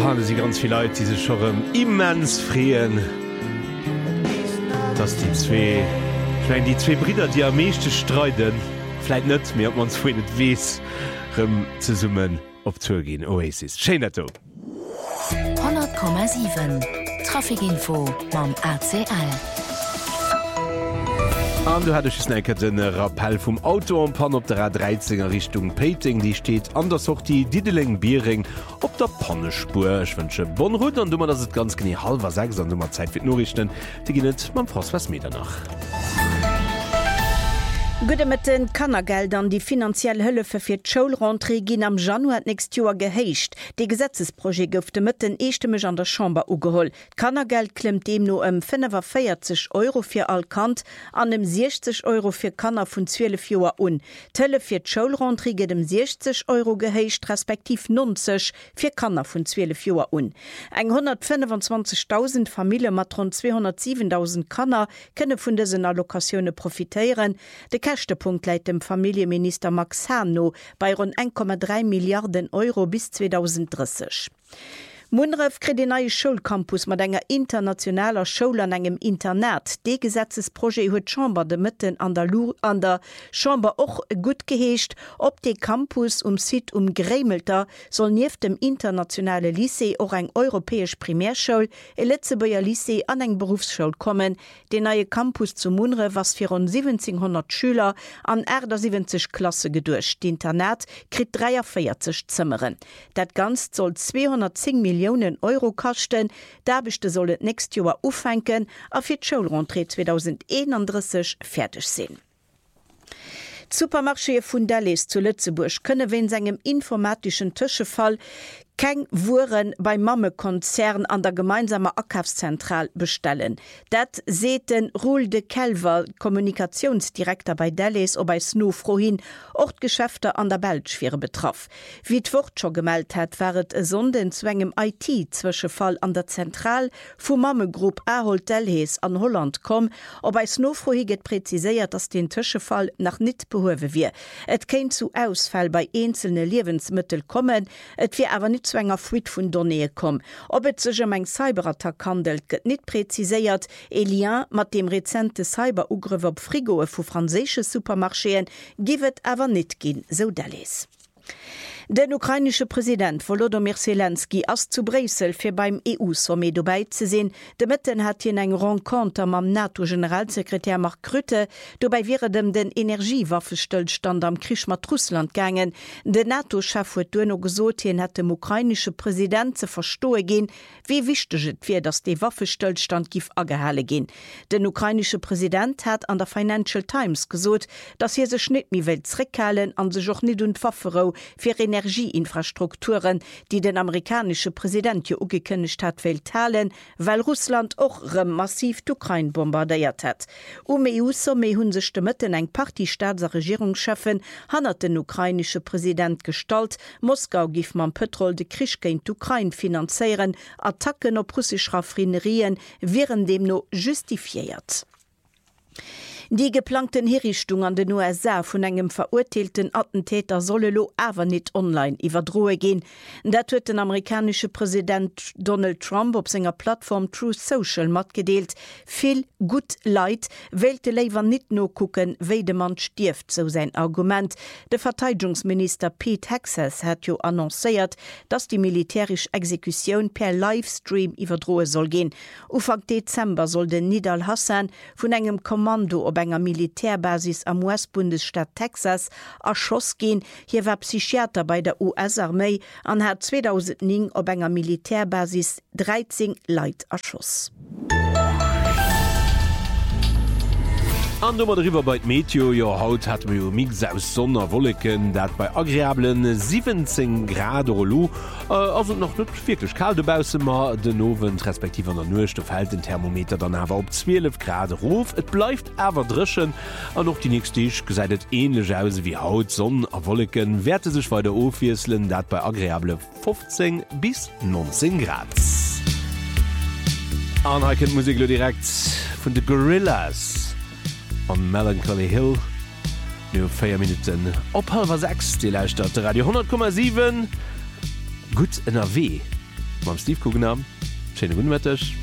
Halle sie ganz viele Leute diese schon immens freien, dass die zwei Brüder die am meisten streiten vielleicht nicht mehr ob man es vorhin nicht weiß zu summen ob zu gehen Oasis schön 100,7 Trafikinfo beim ACL. Und du hattest den Rappel vom Auto und Pan op der A13er Richtung Peting, die steht an der Sortie Dideling-Biering op der Pannespur. Ich wünsche bon Rut und dummer, dass es ganz genau 5:30 und dummer Zeit für Nachrichten. Die gehen nicht beim François Medernach. Gute mit den Kannergeldern die finanzielle Hölfe fir d'Schulrentrée ginn am Januar nächst Joer gehéicht. De Gesetzesprojekt goufte mit den eeschtemmech an der Chamber ugeholl. Kannergeld klemmt dem no 45 € fir all Kant, an dem 60 € fir Kanner vun 12 Joer un. Tëlle fir d'Schulrentrée geht dem 60 € gehéicht, respektiv 90 fir Kanner vun 12 Joer un. Eng 125.000 Familie mat rund 207.000 Kanner kënne vun desen Allokationune profitéieren. De Kächtepunkt leit dem Familienminister Max Herno bei rund 1,3 Milliarden € bis 2030. Munref krit den neue Schulcampus mat enger internationaler Schule an engem Internet. De Gesetzesprojekt huet Chamber de Mitten an der Chamber och gut geheescht. Op de Campus Sit Grämelter soll nief dem internationale Lycée och eng europäesch Primärschule e Letzebauer Lycée an eng Berufsschule kommen. De neue Campus zu Munref was fir rund 1700 Schüler an 70 Klasse gedurcht. Internet krit 43 Zimmeren. Dat ganz soll 210 Millionen € kachten, dabechte sollet nächst Joer ufenken a fir d'Schulrentrée 2031 fertig sinn. Supermarché vun Dalles zu Lützeburg könne wen segem informatischen Tischefall keng Wuren bei Mammekonzern an der gemeinsamer Akkaufszentral bestellen. Dat seten Roel de Kelver, Kommunikationsdirektor bei Dalles o bei Snow frohin, Ortgeschäfte an der Belschwere betraff. Wie d'Wort schon gemeldet hat, waret e sondenzwängem IT-Zwischenfall an der Zentral vu Mammegrupp Ahold Delhees an Holland kom, o bei Snow frohi get präziséiert, dass den Tischefall nach nit behowe wie. Et kenint zu Ausfall bei einzelne Lebensmittel kommen, et wie aber nicht zwänger Fuit vun Données kom. Ob et sech eng Cyberattack handelt, gëtt net preziséiert e lien mat dem rezente Cyberugriff op Frigoe vu franzésche Supermarscheen giwet awer net ginn, so Dalles. Den ukrainische Präsident Volodymyr Zelensky ass zu Brüssel fir beim EU-Sommet dabei ze sinn. De Mitten hat hien eng Rencontre am NATO-Generalsekretär Mark Rutte, dobei wäre dem den Energiewaffestillstand am Krieg mat Russland gangen. De NATO-Chef huet duno gesot, hien hat dem ukrainische Präsident ze verstoe gin, wie wichtig et fir, dass de Waffestillstand gif agehalle gin. Den ukrainische Präsident hat an der Financial Times gesot, dass hier se Schnittmi Welt zreckhalen an se joch net und Waffero fir Energieinfrastrukturen, die den amerikanische Präsident jo ugekündigt hat, will teilen, weil Russland auch massiv die Ukraine bombardiert hat. EU-Sommet hun sich mitten eng Partystaater Regierungschefen hannert den ukrainische Präsident gestalt, Moskau gif man Petrol de Krieg gegen die Ukraine finanzieren, Attacken op russisch Raffinerien wären dem no justifiiert. Die geplanten Hinrichtungen an den USA von engem verurteilten Attentäter solle lo awer net online iwwerdroe gehen. Dat huet den amerikanische Präsident Donald Trump op senger Plattform Truth Social matgedeelt. Viel gut Leid wählte leiwer net no gucken, wéi de Mann stirft, so sein Argument. Der Verteidigungsminister Pete Hegseth hat jo annoncéiert, dass die militärisch Exekution per Livestream iwwerdroe soll gehen. Ufang Dezember soll den Nidal Hassan vun engem Kommando op enger Militärbasis am US-Bundesstaat Texas erschoss gehen. Hier war Psychiater bei der US-Armee an hat 2009 op enger Militärbasis 13 Leid erschoss. An dummer drüber bei Meteo, jo haut hat mir Mix aus Sonnerwolken, dat bei agreablen 17 Grad Lu, also noch nicht wirklich kalt Bausemmer, den Oven respektive an der Nuchte fällt den Thermometer dann aber op 12 Grad Ruf. Et bleibt aber drschen, an noch die nächste Tisch geseitet ähnlich aus wie Haut, Sonnenwolken, werte sich weiter aufwieselen, dat bei agreable 15 bis 19 Grad. Anhalten Musik direkt von The Gorillas. An Melancholy Hill nur 4 Minuten op 5:06 die Leistadt Radio 100,7 gut NRW beim Steve Kugenam. Schöne Guten Wettech.